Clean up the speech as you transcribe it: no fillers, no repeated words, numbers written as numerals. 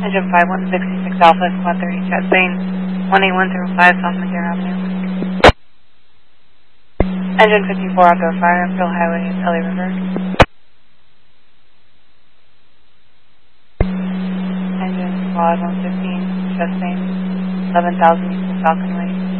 Engine 5166 Alpha, Squad 30, Chastain, 18105 South Madera Avenue. Engine 54 outdoor fire, Field Highway, Ellie River. Engine Squad 115, Chastain, 11,000 Falcon Way.